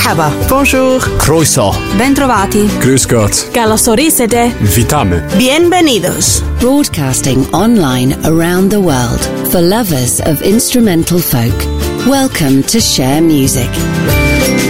Merhaba. Bonjour. Croeso. Bentrovati. Grüß Gott. Καλωσορίσετε. Witamy. Bienvenidos. Broadcasting online around the world for lovers of instrumental folk. Welcome to Share Music.